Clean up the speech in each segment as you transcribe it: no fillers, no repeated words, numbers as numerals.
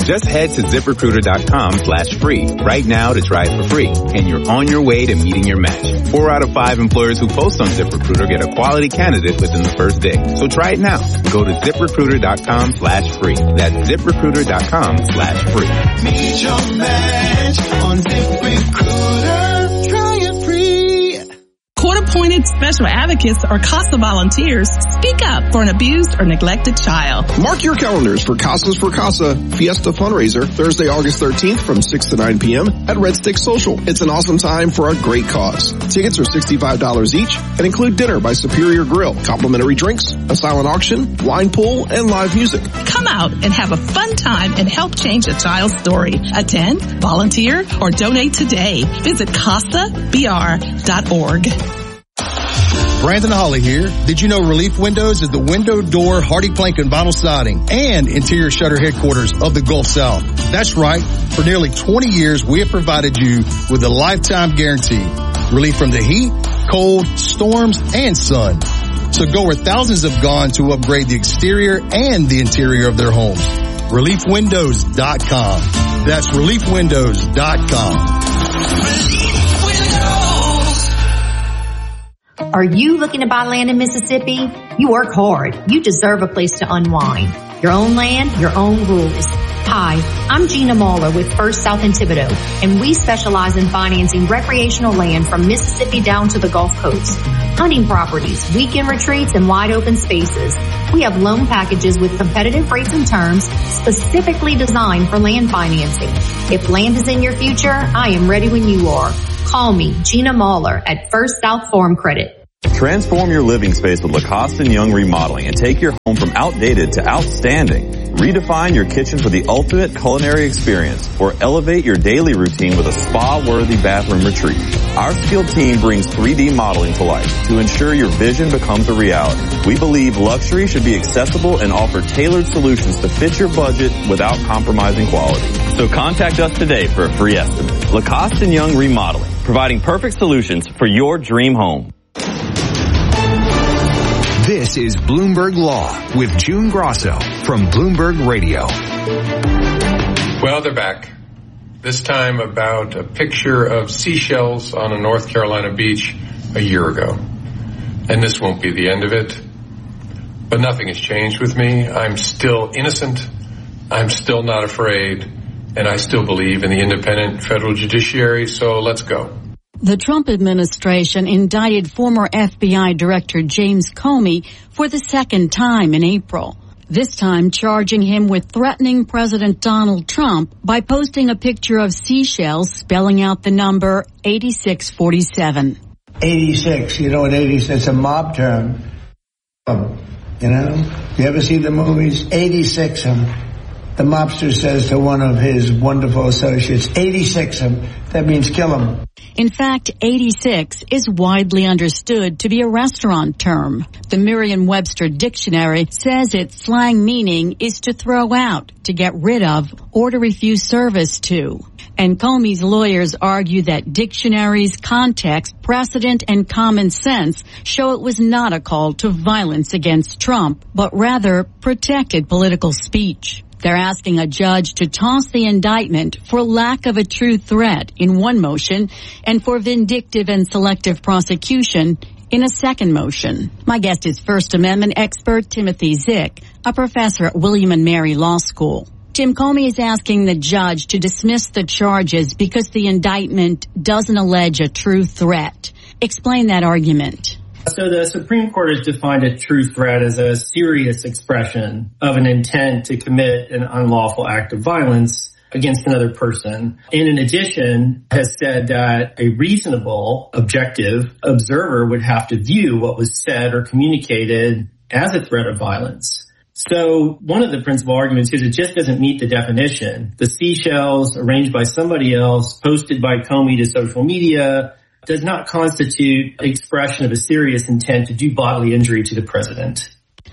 Just head to ZipRecruiter.com/free right now to try it for free, and you're on your way to meeting your match. 4 out of 5 employers who post on ZipRecruiter get a quality candidate within the first day. So try it now. Go to ZipRecruiter.com/free. That's ZipRecruiter.com/free. Meet your match on ZipRecruiter. Try it free. Court-appointed special advocates or CASA volunteers speak up for an abused or neglected child. Mark your calendars for Casas for Casa Fiesta fundraiser Thursday, August 13th from 6 to 9 p.m. at Red Stick Social. It's an awesome time for a great cause. Tickets are $65 each and include dinner by Superior Grill, complimentary drinks, a silent auction, wine pool, and live music. Come out and have a fun time and help change a child's story. Attend, volunteer, or donate today. Visit CASABR.org. Brandon Hawley here. Did you know Relief Windows is the window, door, hardy plank, and vinyl siding and interior shutter headquarters of the Gulf South? That's right. For nearly 20 years, we have provided you with a lifetime guarantee. Relief from the heat, cold, storms, and sun. So go where thousands have gone to upgrade the exterior and the interior of their homes. ReliefWindows.com. That's ReliefWindows.com. Are you looking to buy land in Mississippi? You work hard. You deserve a place to unwind. Your own land, your own rules. Hi, I'm Gina Mahler with First South in Thibodaux, and we specialize in financing recreational land from Mississippi down to the Gulf Coast. Hunting properties, weekend retreats, and wide open spaces. We have loan packages with competitive rates and terms specifically designed for land financing. If land is in your future, I am ready when you are. Call me, Gina Mahler, at First South Farm Credit. Transform your living space with Lacoste & Young Remodeling and take your home from outdated to outstanding. Redefine your kitchen for the ultimate culinary experience or elevate your daily routine with a spa-worthy bathroom retreat. Our skilled team brings 3D modeling to life to ensure your vision becomes a reality. We believe luxury should be accessible and offer tailored solutions to fit your budget without compromising quality. So contact us today for a free estimate. Lacoste & Young Remodeling, providing perfect solutions for your dream home. This is Bloomberg Law with June Grosso from Bloomberg Radio. Well, they're back. This time about a picture of seashells on a North Carolina beach a year ago. And this won't be the end of it. But nothing has changed with me. I'm still innocent. I'm still not afraid. And I still believe in the independent federal judiciary. So let's go. The Trump administration indicted former FBI Director James Comey for the second time in April, this time charging him with threatening President Donald Trump by posting a picture of seashells spelling out the number 8647. 86, you know what 86, it's a mob term. You know, you ever see the movies? 86 'em. The mobster says to one of his wonderful associates, 86 'em. That means kill 'em. In fact, 86 is widely understood to be a restaurant term. The Merriam-Webster dictionary says its slang meaning is to throw out, to get rid of, or to refuse service to. And Comey's lawyers argue that dictionaries, context, precedent, and common sense show it was not a call to violence against Trump, but rather protected political speech. They're asking a judge to toss the indictment for lack of a true threat in one motion and for vindictive and selective prosecution in a second motion. My guest is First Amendment expert Timothy Zick, a professor at William & Mary Law School. Tim, Comey is asking the judge to dismiss the charges because the indictment doesn't allege a true threat. Explain that argument. So the Supreme Court has defined a true threat as a serious expression of an intent to commit an unlawful act of violence against another person. And in addition, has said that a reasonable, objective observer would have to view what was said or communicated as a threat of violence. So one of the principal arguments is it just doesn't meet the definition. The seashells arranged by somebody else, posted by Comey to social media, does not constitute expression of a serious intent to do bodily injury to the president.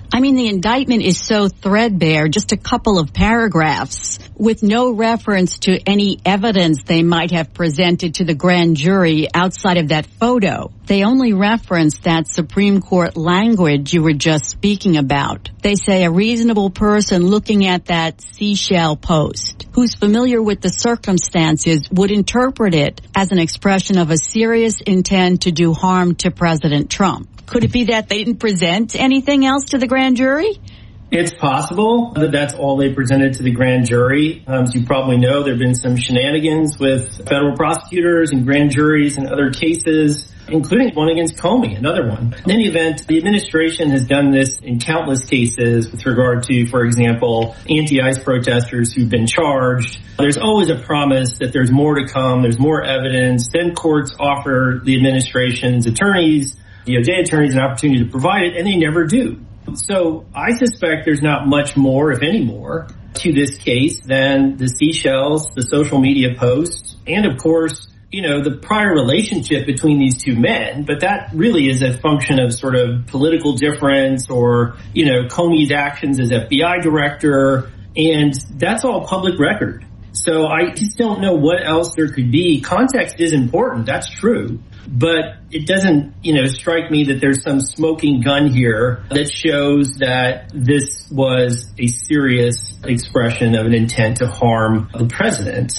I mean, the indictment is so threadbare, just a couple of paragraphs, with no reference to any evidence they might have presented to the grand jury outside of that photo. They only reference that Supreme Court language you were just speaking about. They say a reasonable person looking at that seashell post, who's familiar with the circumstances, would interpret it as an expression of a serious intent to do harm to President Trump. Could it be that they didn't present anything else to the grand jury? It's possible that that's all they presented to the grand jury. As you probably know, there have been some shenanigans with federal prosecutors and grand juries and other cases, including one against Comey, another one. In any event, the administration has done this in countless cases with regard to, for example, anti-ICE protesters who've been charged. There's always a promise that there's more to come, there's more evidence. Then courts offer the administration's attorneys, DOJ attorneys, an opportunity to provide it, and they never do. So I suspect there's not much more, if any more, to this case than the seashells, the social media posts, and of course, the prior relationship between these two men. But that really is a function of sort of political difference or, Comey's actions as FBI director. And that's all public record. So I just don't know what else there could be. Context is important. That's true. But it doesn't, strike me that there's some smoking gun here that shows that this was a serious expression of an intent to harm the president.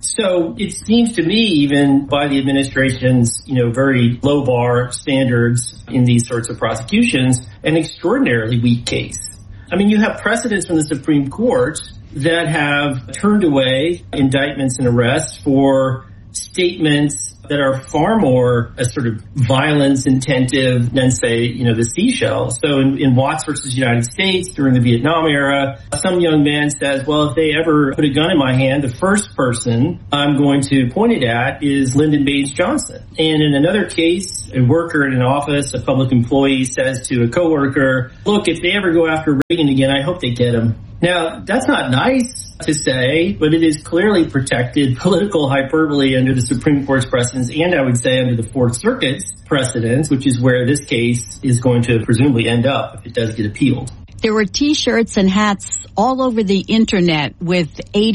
So it seems to me, even by the administration's, very low bar standards in these sorts of prosecutions, an extraordinarily weak case. I mean, you have precedents from the Supreme Court that have turned away indictments and arrests for statements that are far more a sort of violence intensive than, say, the seashells. So in Watts versus United States during the Vietnam era, some young man says, well, if they ever put a gun in my hand, the first person I'm going to point it at is Lyndon Baines Johnson. And in another case, a worker in an office, a public employee, says to a coworker, look, if they ever go after Reagan again, I hope they get him. Now, that's not nice to say, but it is clearly protected political hyperbole under the Supreme Court's precedents, and I would say under the Fourth Circuit's precedents, which is where this case is going to presumably end up if it does get appealed. There were T-shirts and hats all over the internet with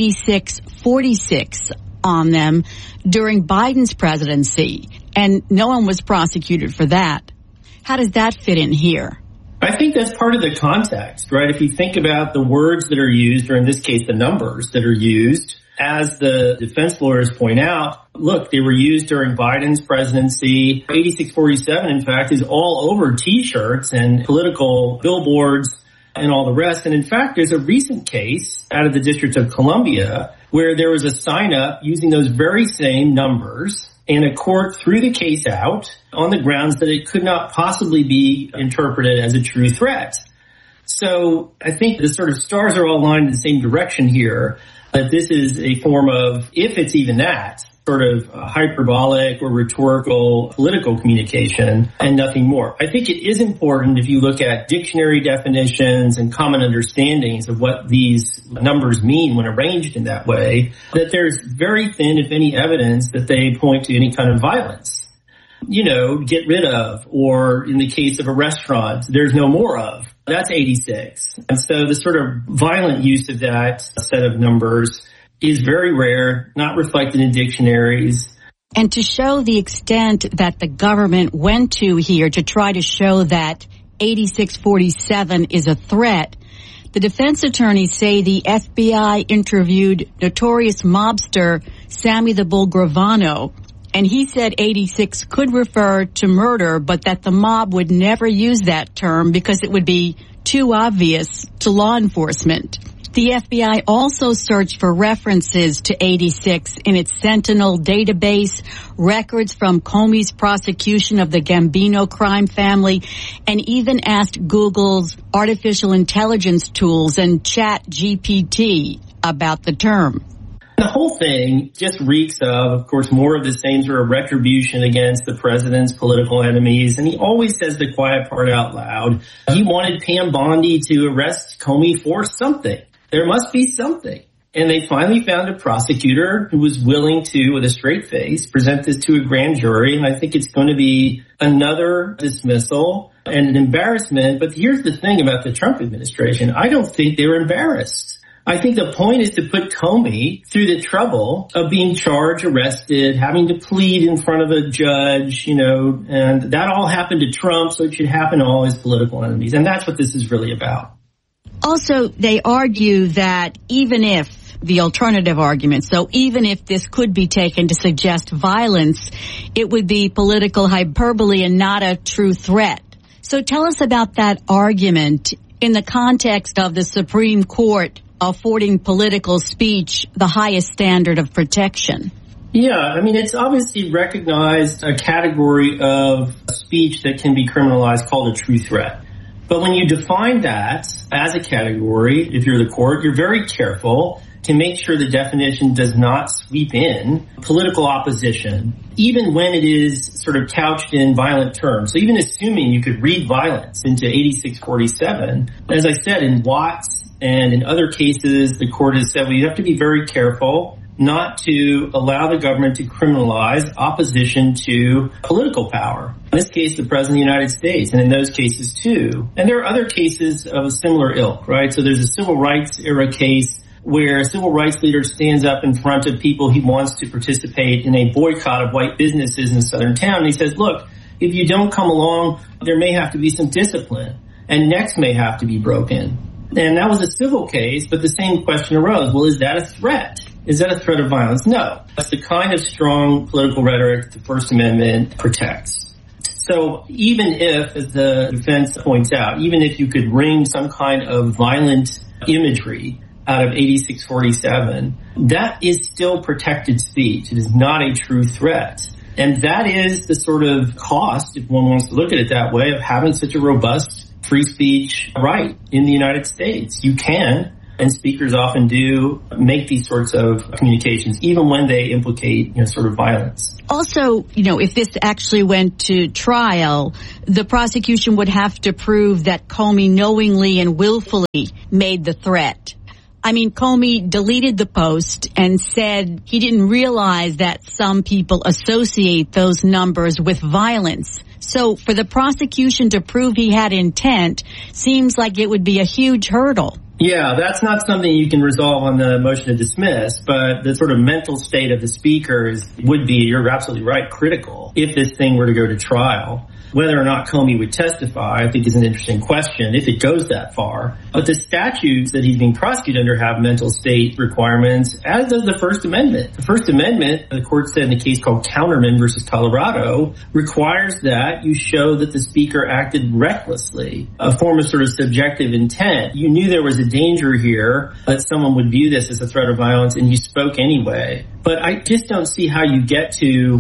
8646 on them during Biden's presidency, and no one was prosecuted for that. How does that fit in here? I think that's part of the context, right? If you think about the words that are used, or in this case, the numbers that are used, as the defense lawyers point out, look, they were used during Biden's presidency. 8647, in fact, is all over T-shirts and political billboards and all the rest. And in fact, there's a recent case out of the District of Columbia where there was a sign up using those very same numbers, and a court threw the case out on the grounds that it could not possibly be interpreted as a true threat. So I think the sort of stars are all aligned in the same direction here, that this is a form of, if it's even that, sort of hyperbolic or rhetorical political communication and nothing more. I think it is important, if you look at dictionary definitions and common understandings of what these numbers mean when arranged in that way, that there's very thin, if any, evidence that they point to any kind of violence. Get rid of, or in the case of a restaurant, there's no more of. That's 86. And so the sort of violent use of that set of numbers is very rare, not reflected in dictionaries. And to show the extent that the government went to here to try to show that 8647 is a threat, the defense attorneys say the FBI interviewed notorious mobster Sammy the Bull Gravano, and he said 86 could refer to murder, but that the mob would never use that term because it would be too obvious to law enforcement. The FBI also searched for references to 86 in its Sentinel database, records from Comey's prosecution of the Gambino crime family, and even asked Google's artificial intelligence tools and ChatGPT about the term. The whole thing just reeks of course, more of the same sort of retribution against the president's political enemies. And he always says the quiet part out loud. He wanted Pam Bondi to arrest Comey for something. There must be something. And they finally found a prosecutor who was willing to, with a straight face, present this to a grand jury. And I think it's going to be another dismissal and an embarrassment. But here's the thing about the Trump administration. I don't think they were embarrassed. I think the point is to put Comey through the trouble of being charged, arrested, having to plead in front of a judge, and that all happened to Trump, so it should happen to all his political enemies. And that's what this is really about. Also, they argue that even if the alternative argument, so even if this could be taken to suggest violence, it would be political hyperbole and not a true threat. So tell us about that argument in the context of the Supreme Court affording political speech the highest standard of protection. Yeah, I mean, it's obviously recognized a category of speech that can be criminalized called a true threat. But when you define that as a category, if you're the court, you're very careful to make sure the definition does not sweep in political opposition, even when it is sort of couched in violent terms. So even assuming you could read violence into 8647, as I said, in Watts and in other cases, the court has said, well, you have to be very careful not to allow the government to criminalize opposition to political power. In this case, the President of the United States, and in those cases too. And there are other cases of a similar ilk, right? So there's a civil rights era case where a civil rights leader stands up in front of people he wants to participate in a boycott of white businesses in a southern town. And he says, look, if you don't come along, there may have to be some discipline and necks may have to be broken. And that was a civil case, but the same question arose. Well, is that a threat? Is that a threat of violence? No. That's the kind of strong political rhetoric the First Amendment protects. So even if, as the defense points out, even if you could wring some kind of violent imagery out of 8647, that is still protected speech. It is not a true threat. And that is the sort of cost, if one wants to look at it that way, of having such a robust free speech right in the United States. You can, and speakers often do, make these sorts of communications, even when they implicate, sort of violence. Also, if this actually went to trial, the prosecution would have to prove that Comey knowingly and willfully made the threat. I mean, Comey deleted the post and said he didn't realize that some people associate those numbers with violence. So for the prosecution to prove he had intent seems like it would be a huge hurdle. Yeah, that's not something you can resolve on the motion to dismiss, but the sort of mental state of the speaker would be, you're absolutely right, critical if this thing were to go to trial. Whether or not Comey would testify, I think, is an interesting question if it goes that far. But the statutes that he's being prosecuted under have mental state requirements, as does the First Amendment. The First Amendment, the court said in a case called Counterman versus Colorado, requires that you show that the speaker acted recklessly, a form of sort of subjective intent. You knew there was a danger here that someone would view this as a threat of violence, and you spoke anyway. But I just don't see how you get to,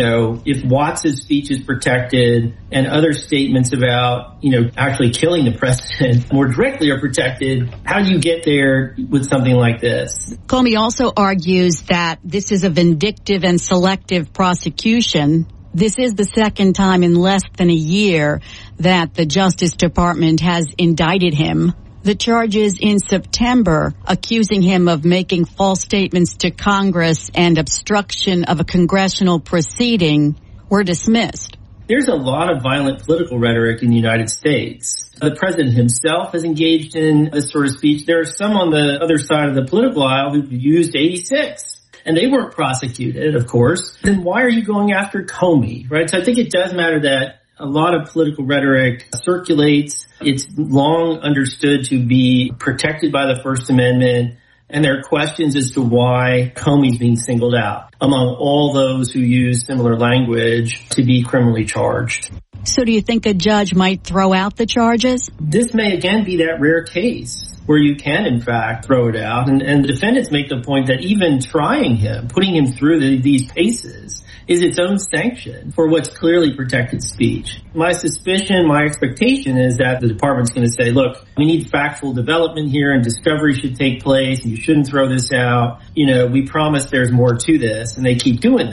if Watts' speech is protected and other statements about, actually killing the president more directly are protected, how do you get there with something like this? Comey also argues that this is a vindictive and selective prosecution. This is the second time in less than a year that the Justice Department has indicted him. The charges in September accusing him of making false statements to Congress and obstruction of a congressional proceeding were dismissed. There's a lot of violent political rhetoric in the United States. The president himself has engaged in this sort of speech. There are some on the other side of the political aisle who've used 86. And they weren't prosecuted, of course. Then why are you going after Comey, right? So I think it does matter that a lot of political rhetoric circulates. It's long understood to be protected by the First Amendment. And there are questions as to why Comey's being singled out among all those who use similar language to be criminally charged. So do you think a judge might throw out the charges? This may again be that rare case where you can, in fact, throw it out. And the defendants make the point that even trying him, putting him through these paces, is its own sanction for what's clearly protected speech. My suspicion, my expectation is that the department's going to say, look, we need factual development here and discovery should take place and you shouldn't throw this out. We promise there's more to this, and they keep doing that.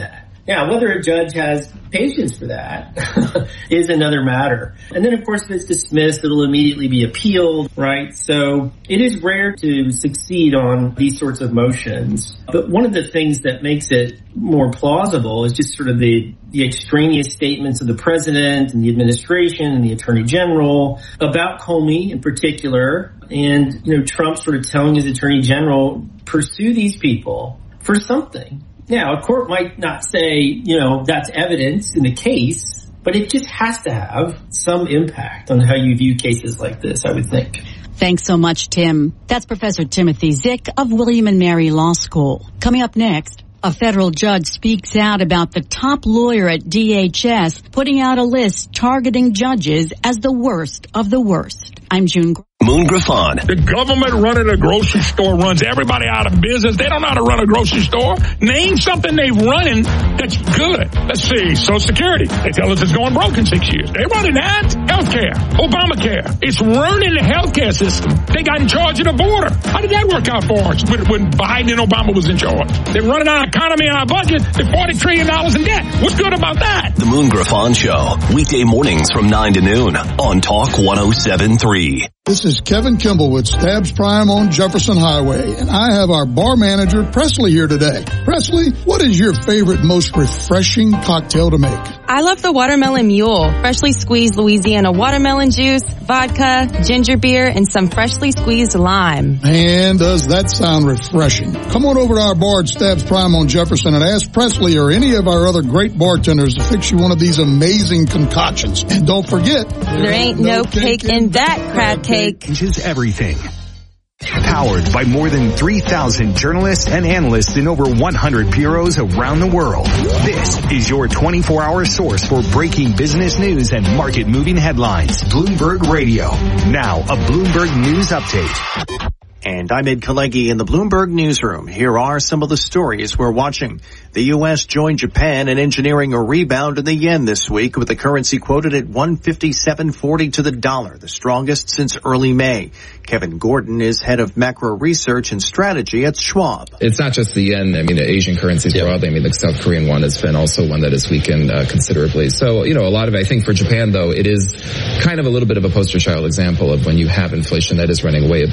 Now, whether a judge has patience for that is another matter. And then, of course, if it's dismissed, it'll immediately be appealed, right? So it is rare to succeed on these sorts of motions. But one of the things that makes it more plausible is just sort of the extraneous statements of the president and the administration and the attorney general about Comey in particular. And, Trump sort of telling his attorney general, pursue these people for something. Now, a court might not say, that's evidence in the case, but it just has to have some impact on how you view cases like this, I would think. Thanks so much, Tim. That's Professor Timothy Zick of William & Mary Law School. Coming up next, a federal judge speaks out about the top lawyer at DHS putting out a list targeting judges as the worst of the worst. I'm June Moon Griffon. The government running a grocery store runs everybody out of business. They don't know how to run a grocery store. Name something they've running that's good. Let's see. Social Security. They tell us it's going broke in 6 years. They running that. Healthcare. Obamacare. It's ruining the healthcare system. They got in charge of the border. How did that work out for us when Biden and Obama was in charge? They're running our economy and our budget. They're $40 trillion in debt. What's good about that? The Moon Griffon Show. Weekday mornings from 9 to noon on Talk 107.3. This is Kevin Kimball with Stabs Prime on Jefferson Highway, and I have our bar manager, Presley, here today. Presley, what is your favorite, most refreshing cocktail to make? I love the Watermelon Mule. Freshly squeezed Louisiana watermelon juice, vodka, ginger beer, and some freshly squeezed lime. Man, does that sound refreshing. Come on over to our bar at Stabs Prime on Jefferson and ask Presley or any of our other great bartenders to fix you one of these amazing concoctions. And don't forget, there ain't no cake in that crab cake. Changes everything. Powered by more than 3,000 journalists and analysts in over 100 bureaus around the world. This is your 24-hour source for breaking business news and market-moving headlines. Bloomberg Radio. Now, a Bloomberg News Update. And I'm Ed Kalegi in the Bloomberg Newsroom. Here are some of the stories we're watching. The U.S. joined Japan in engineering a rebound in the yen this week, with the currency quoted at 157.40 to the dollar, the strongest since early May. Kevin Gordon is head of macro research and strategy at Schwab. It's not just the yen. The Asian currencies broadly. The South Korean won has been also one that has weakened considerably. So, a lot of it, I think for Japan, though, it is kind of a little bit of a poster child example of when you have inflation that is running way